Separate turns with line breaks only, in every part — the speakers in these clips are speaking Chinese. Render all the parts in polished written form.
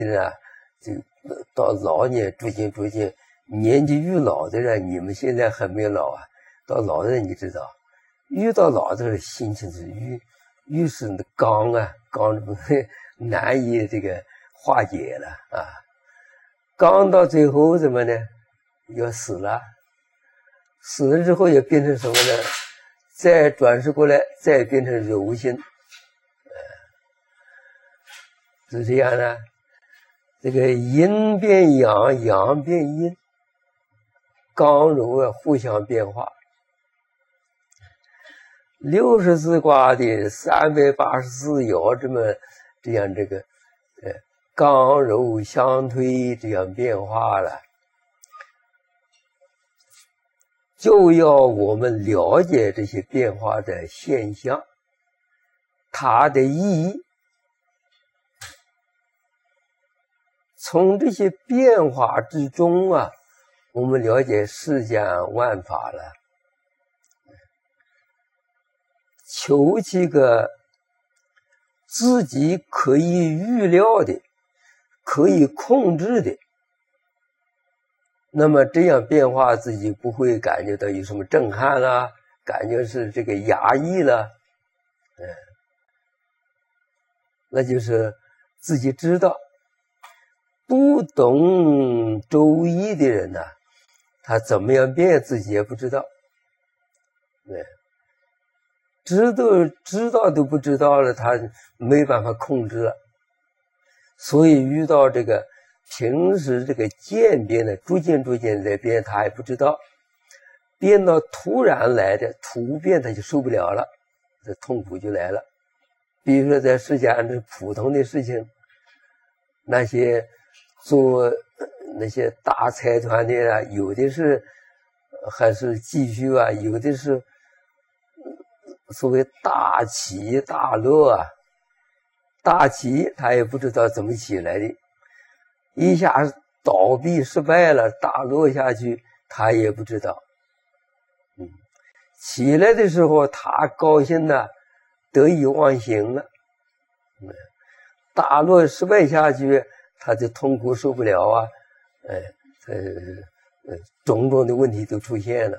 啊，就到老年逐渐年纪越老的人，你们现在还没老啊，到老的人你知道，越到老的时候心情是越是刚难以这个化解了啊，刚到最后怎么呢？要死了，死了之后也变成什么呢？再转世过来，再变成柔性，是这样的。这个阴变阳，阳变阴，刚柔啊互相变化。64卦的384爻这样这个刚柔相推这样变化了，就要我们了解这些变化的现象，它的意义。从这些变化之中啊，我们了解世间万法了，求几个自己可以预料的、可以控制的，那么这样变化自己不会感觉到有什么震撼啦，感觉是这个压抑了，那就是自己知道。不懂周易的人呢，他怎么样变自己也不知道，知道都不知道了，他没办法控制了。所以遇到这个平时这个渐变的逐渐在变，他还不知道，变到突然来的突变，他就受不了了，这痛苦就来了。比如说在世间这普通的事情，那些做那些大财团的啊，有的是还是继续啊，有的是所谓大起大落啊。大起他也不知道怎么起来的，一下倒闭失败了，大落下去他也不知道。起来的时候他高兴了，得意忘形了，大落失败下去他就痛苦受不了啊，种种的问题都出现了。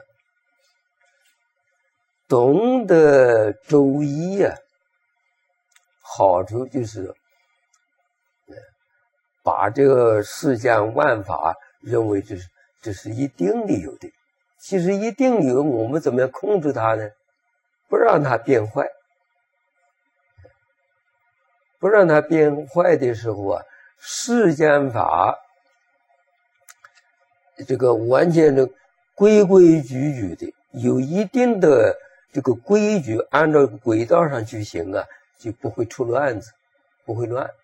懂得周易啊，好处就是把这个世间万法认为这是一定的有的。其实一定有，我们怎么样控制它呢？不让它变坏。不让它变坏的时候啊，世间法这个完全的规矩的，有一定的这个规矩，按照轨道上去行啊，就不会出乱子，不会乱。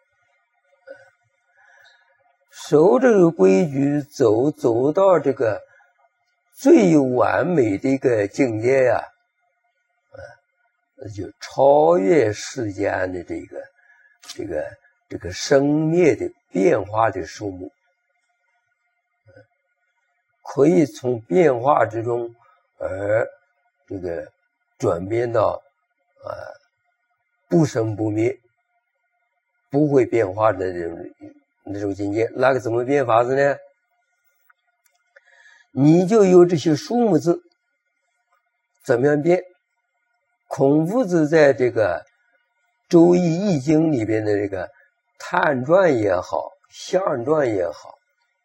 守这个规矩，走到这个最完美的一个境界呀，就超越世间的这个生灭的变化的数目，可以从变化之中而这个转变到不生不灭，不会变化的那种境界。那个怎么变法子呢？你就有这些数目字，怎么样变？孔夫子在这个周易易经里边的这个探传也好，象传也好，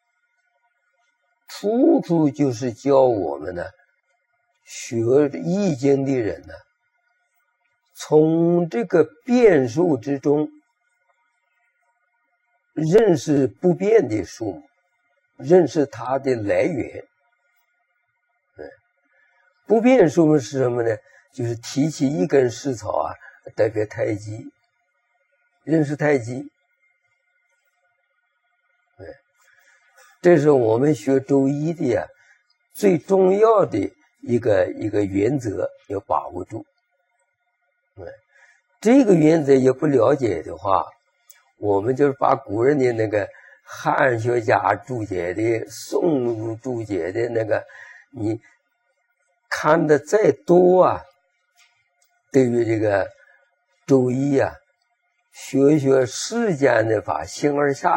处处就是教我们呢，学易经的人呢，从这个变数之中认识不变的数目，认识它的来源。不变数目是什么呢？就是提起一根石草啊，代表太极，认识太极。这是我们学周易的呀，最重要的一个原则要把握住。这个原则也不了解的话，我们就是把古人的那个汉学家注解的、宋注解的那个，你看的再多啊，对于这个周易啊，学世间的法，形而下